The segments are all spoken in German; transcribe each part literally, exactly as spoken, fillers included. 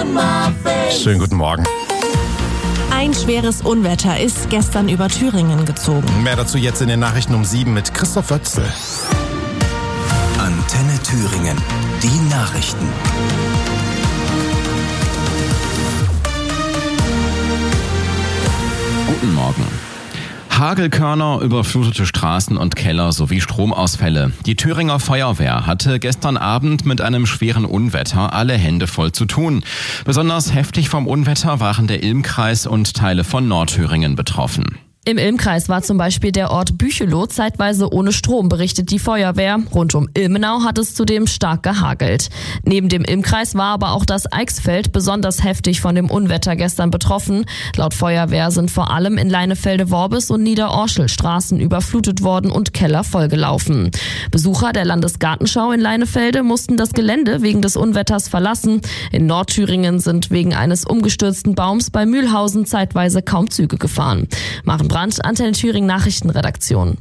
Schönen guten Morgen. Ein schweres Unwetter ist gestern über Thüringen gezogen. Mehr dazu jetzt in den Nachrichten um sieben mit Christoph Wötzel. Antenne Thüringen. Die Nachrichten. Guten Morgen. Hagelkörner, überflutete Straßen und Keller sowie Stromausfälle. Die Thüringer Feuerwehr hatte gestern Abend mit einem schweren Unwetter alle Hände voll zu tun. Besonders heftig vom Unwetter waren der Ilmkreis und Teile von Nordthüringen betroffen. Im Ilmkreis war zum Beispiel der Ort Büchelow zeitweise ohne Strom, berichtet die Feuerwehr. Rund um Ilmenau hat es zudem stark gehagelt. Neben dem Ilmkreis war aber auch das Eichsfeld besonders heftig von dem Unwetter gestern betroffen. Laut Feuerwehr sind vor allem in Leinefelde-Worbis und Niederorschel Straßen überflutet worden und Keller vollgelaufen. Besucher der Landesgartenschau in Leinefelde mussten das Gelände wegen des Unwetters verlassen. In Nordthüringen sind wegen eines umgestürzten Baums bei Mühlhausen zeitweise kaum Züge gefahren. Maren Brandt, Antenne Thüringen Nachrichtenredaktion.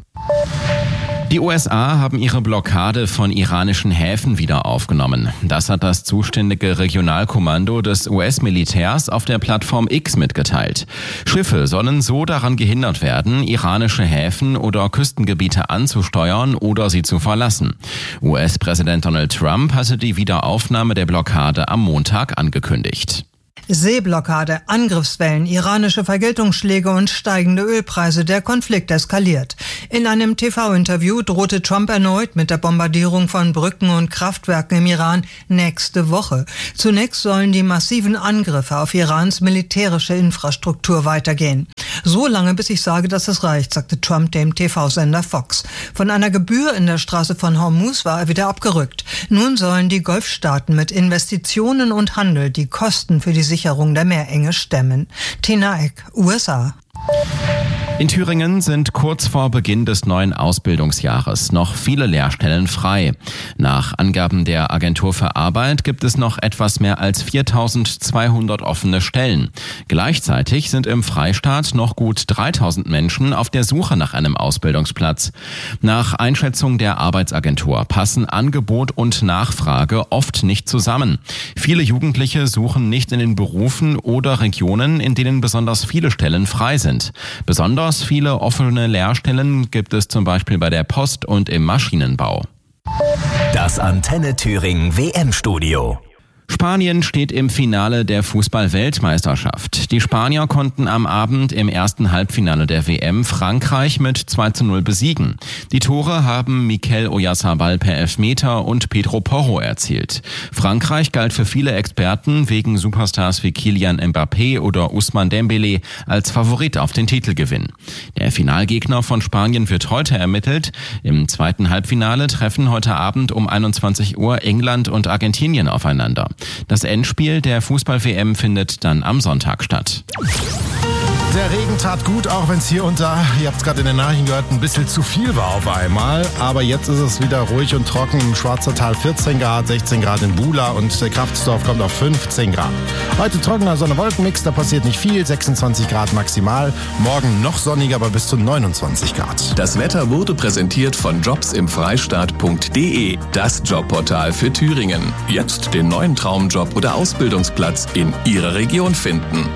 Die U S A haben ihre Blockade von iranischen Häfen wieder aufgenommen. Das hat das zuständige Regionalkommando des U S-Militärs auf der Plattform X mitgeteilt. Schiffe sollen so daran gehindert werden, iranische Häfen oder Küstengebiete anzusteuern oder sie zu verlassen. U S-Präsident Donald Trump hatte die Wiederaufnahme der Blockade am Montag angekündigt. Seeblockade, Angriffswellen, iranische Vergeltungsschläge und steigende Ölpreise. Der Konflikt eskaliert. In einem T V-Interview drohte Trump erneut mit der Bombardierung von Brücken und Kraftwerken im Iran nächste Woche. Zunächst sollen die massiven Angriffe auf Irans militärische Infrastruktur weitergehen. So lange, bis ich sage, dass es reicht, sagte Trump dem T V-Sender Fox. Von einer Gebühr in der Straße von Hormuz war er wieder abgerückt. Nun sollen die Golfstaaten mit Investitionen und Handel die Kosten für die Sicherung der Meerenge stemmen. Tina Eck, U S A. In Thüringen sind kurz vor Beginn des neuen Ausbildungsjahres noch viele Lehrstellen frei. Nach Angaben der Agentur für Arbeit gibt es noch etwas mehr als viertausendzweihundert offene Stellen. Gleichzeitig sind im Freistaat noch gut dreitausend Menschen auf der Suche nach einem Ausbildungsplatz. Nach Einschätzung der Arbeitsagentur passen Angebot und Nachfrage oft nicht zusammen. Viele Jugendliche suchen nicht in den Berufen oder Regionen, in denen besonders viele Stellen frei sind. Besonders viele offene Lehrstellen gibt es zum Beispiel bei der Post und im Maschinenbau. Das Antenne Thüringen W M-Studio. Spanien steht im Finale der Fußball-Weltmeisterschaft. Die Spanier konnten am Abend im ersten Halbfinale der W M Frankreich mit zwei zu null besiegen. Die Tore haben Mikel Oyarzabal per Elfmeter und Pedro Porro erzielt. Frankreich galt für viele Experten wegen Superstars wie Kylian Mbappé oder Ousmane Dembélé als Favorit auf den Titelgewinn. Der Finalgegner von Spanien wird heute ermittelt. Im zweiten Halbfinale treffen heute Abend um einundzwanzig Uhr England und Argentinien aufeinander. Das Endspiel der Fußball-W M findet dann am Sonntag statt. Der Regen tat gut, auch wenn es hier unter, ihr habt es gerade in den Nachrichten gehört, ein bisschen zu viel war auf einmal. Aber jetzt ist es wieder ruhig und trocken. Im Schwarzertal vierzehn Grad, sechzehn Grad in Bula und der Kraftsdorf kommt auf fünfzehn Grad. Heute trockener Sonne-Wolkenmix, da passiert nicht viel, sechsundzwanzig Grad maximal. Morgen noch sonniger, aber bis zu neunundzwanzig Grad. Das Wetter wurde präsentiert von jobs im freistaat punkt de, das Jobportal für Thüringen. Jetzt den neuen Traumjob oder Ausbildungsplatz in Ihrer Region finden.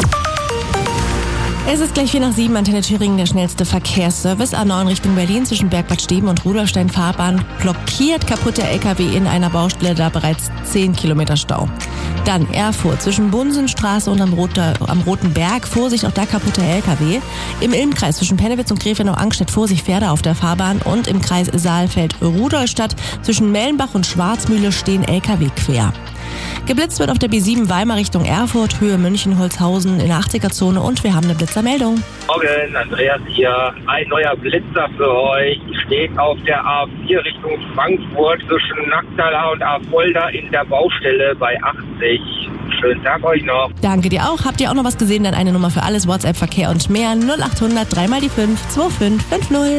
Es ist gleich vier nach sieben, Antenne Thüringen, der schnellste Verkehrsservice. A neun Richtung Berlin zwischen Bergbad Steben und Rudolstein Fahrbahn blockiert, kaputter L K W in einer Baustelle, da bereits zehn Kilometer Stau. Dann Erfurt zwischen Bunsenstraße und am, Roter, am Roten Berg, Vorsicht, auch da kaputter L K W. Im Ilmkreis zwischen Pennewitz und Gräfenau-Angstedt, Vorsicht, Pferde auf der Fahrbahn. Und im Kreis Saalfeld-Rudolstadt zwischen Mellenbach und Schwarzmühle stehen L K W quer. Geblitzt wird auf der B sieben Weimar Richtung Erfurt, Höhe München-Holzhausen in der achtziger-Zone und wir haben eine Blitzermeldung. Morgen, Andreas hier. Ein neuer Blitzer für euch. Steht auf der A vier Richtung Frankfurt zwischen Nacktaler und Affolter in der Baustelle bei achtzig. Schönen Tag euch noch. Danke dir auch. Habt ihr auch noch was gesehen? Dann eine Nummer für alles, WhatsApp, Verkehr und mehr. null achthundert drei mal die fünf zwei fünf fünf null.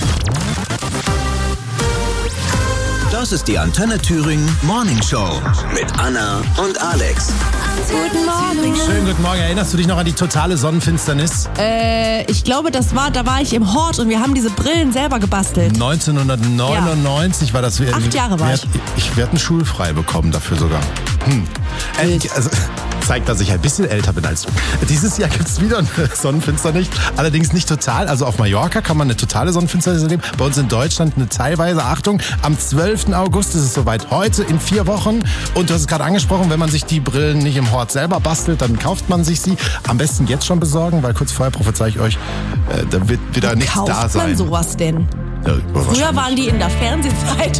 Das ist die Antenne Thüringen Morning Show mit Anna und Alex. Guten Morgen. Schönen guten Morgen. Erinnerst du dich noch an die totale Sonnenfinsternis? Äh, ich glaube, das war, da war ich im Hort und wir haben diese Brillen selber gebastelt. neunzehnhundertneunundneunzig ja. war das. Acht Jahre war ich. Ich werde einen schulfrei bekommen dafür sogar. Hm. Äh, also, zeigt, dass ich ein bisschen älter bin als du. Dieses Jahr gibt es wieder eine Sonnenfinsternis. Allerdings nicht total. Also auf Mallorca kann man eine totale Sonnenfinsternis erleben. Bei uns in Deutschland eine teilweise. Achtung, am zwölften August ist es soweit. Heute in vier Wochen. Und du hast es gerade angesprochen, wenn man sich die Brillen nicht im Hort selber bastelt, dann kauft man sich sie. Am besten jetzt schon besorgen, weil kurz vorher prophezei ich euch, äh, da wird wieder Wie nichts kauft da sein. man sowas denn? Ja, Früher waren die in der Fernsehzeitung.